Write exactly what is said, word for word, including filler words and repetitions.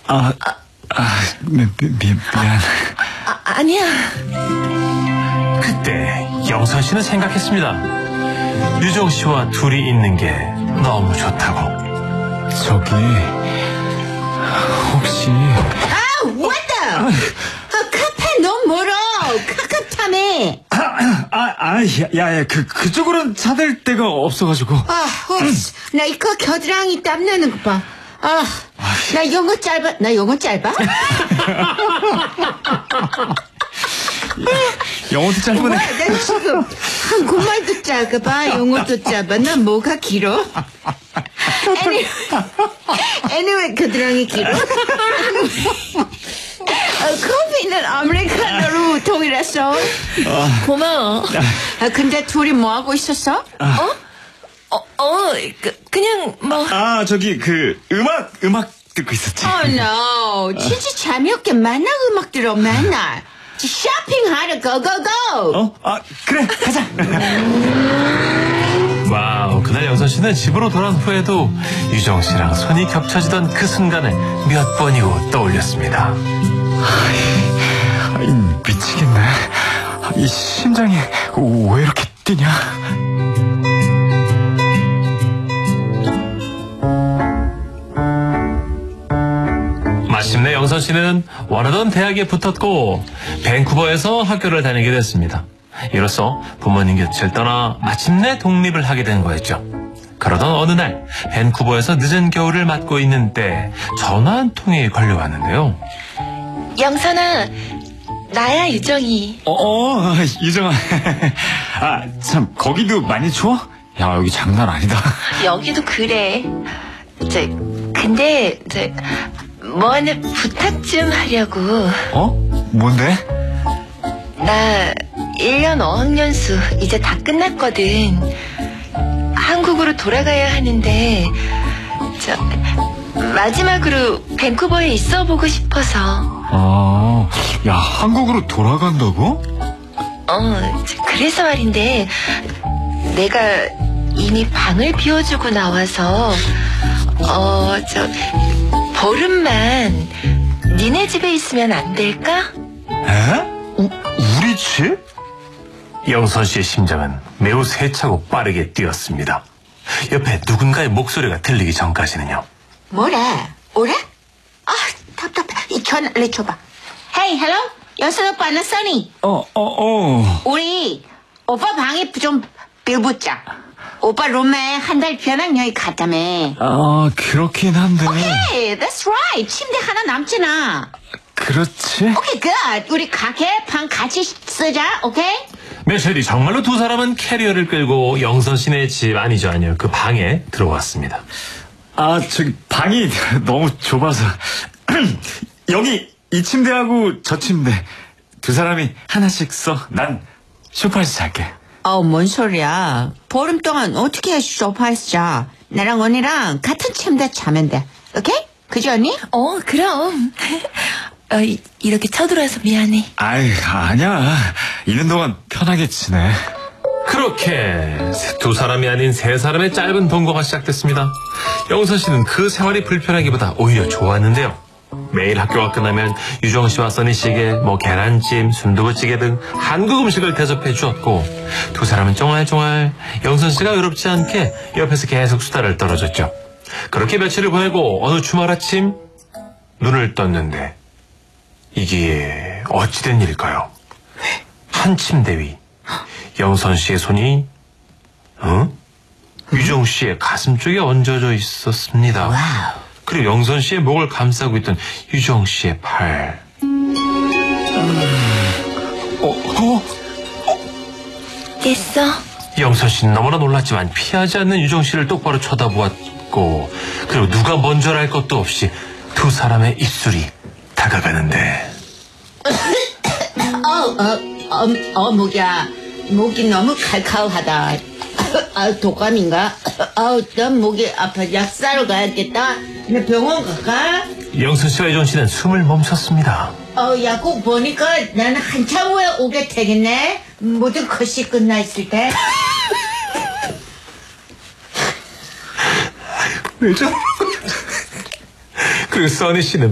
아, 아, 미, 미, 미, 미안. 아, 아니야. 그때 영선 씨는 생각했습니다. 유정 씨와 둘이 있는 게 너무 좋다고. 저기 혹시 아, 왔다. 아, 카페 너무 멀어. 카카타메. 아, 아, 아, 야, 야, 그 그쪽으로는 찾을 데가 없어가지고. 아, 흡스. 나 이거 겨드랑이 땀 나는 거 봐. 아, 나 영어 짧아. 나 영어 짧아? 영어도 짧으네. 뭐야, 나 지금 한국말도 짧아, 영어도 짧아. 난 뭐가 길어? anyway, anyway 겨드랑이 길어. 아, 커피는 아메리카노로 통일했어. 고마워. 아, 근데 둘이 뭐 하고 있었어? 어? 어, 어, 그, 그냥 뭐. 아, 저기 그 음악 음악 듣고 있었지. Oh no, 진짜 재미없게 맨날 음악 들어 맨날. 쇼핑하러 고고고. 어? 아, 그래, 가자. 와우, 그날 영선 씨는 집으로 돌아온 후에도 유정 씨랑 손이 겹쳐지던 그 순간을 몇 번이고 떠올렸습니다. 아이, 미치겠네. 이 심장이 왜 이렇게 뛰냐? 마침내 영선 씨는 원하던 대학에 붙었고 밴쿠버에서 학교를 다니게 됐습니다. 이로써 부모님 곁을 떠나 마침내 독립을 하게 된 거였죠. 그러던 어느 날 밴쿠버에서 늦은 겨울을 맞고 있는 때 전화 한 통이 걸려왔는데요. 영선아, 나야 유정이. 어, 어, 유정아. 아, 참, 거기도 많이 추워? 야, 여기 장난 아니다. 여기도 그래. 저, 근데 저, 뭐 하나 부탁 좀 하려고. 어? 뭔데? 나 일 년 어학연수 이제 다 끝났거든. 한국으로 돌아가야 하는데 저 마지막으로 밴쿠버에 있어 보고 싶어서. 아, 야, 한국으로 돌아간다고? 어, 저, 그래서 말인데 내가 이미 방을 비워주고 나와서 어, 저 보름만 니네 집에 있으면 안 될까? 에? 우, 우리 집? 영선 씨의 심장은 매우 세차고 빠르게 뛰었습니다. 옆에 누군가의 목소리가 들리기 전까지는요. 뭐래? 오래? 아, 답답해. 이 전화를 줘봐. Hey, hello? 여섯 오빠, 나 써니. 어, 어, 어. 우리 오빠 방에 좀 빌붙자. 오빠 룸에 한 달 변학여행 갔다며. 아, 그렇긴 한데. Hey, that's right. 침대 하나 남잖아. 그렇지? 오케이, good. 우리 가게 방 같이 쓰자, 오케이? 며칠 뒤 정말로 두 사람은 캐리어를 끌고 영선 씨네 집 아니죠 아니요 그 방에 들어왔습니다. 아, 저기 방이 너무 좁아서 여기 이 침대하고 저 침대 두 사람이 하나씩 써. 난 소파에서 잘게. 어, 뭔 소리야. 보름 동안 어떻게 소파에서 자. 나랑 언니랑 같은 침대 자면 돼. 오케이? 그지 언니? 어, 그럼. 어, 이- 이렇게 쳐들어와서 미안해. 아이, 아니야. 있는 동안 편하게 지내. 그렇게 두 사람이 아닌 세 사람의 짧은 동거가 시작됐습니다. 영선 씨는 그 생활이 불편하기보다 오히려 좋았는데요. 매일 학교가 끝나면 유정 씨와 써니 씨에게 뭐 계란찜, 순두부찌개 등 한국 음식을 대접해 주었고 두 사람은 쫑알쫑알 영선 씨가 외롭지 않게 옆에서 계속 수다를 떨어졌죠. 그렇게 며칠을 보내고 어느 주말 아침 눈을 떴는데 이게 어찌된 일일까요? 한 침대 위 영선 씨의 손이 어? 유정 씨의 가슴 쪽에 얹어져 있었습니다. 와우. 그리고 영선 씨의 목을 감싸고 있던 유정 씨의 팔. 어, 어? 깼어? 영선 씨는 너무나 놀랐지만 피하지 않는 유정 씨를 똑바로 쳐다보았고 그리고 누가 먼저랄 할 것도 없이 두 사람의 입술이 다가가는데 어, 어, 어, 어, 목이야. 목이 너무 칼칼하다. 아, 독감인가? 아우, 난 목이 아파. 약 사러 가야겠다. 나 병원 갈까? 영선 씨와 유정 씨는 숨을 멈췄습니다. 어, 약국 보니까 나는 한참 후에 오게 되겠네. 모든 컷이 끝나 있을 때. 왜죠? 그리고 써니 씨는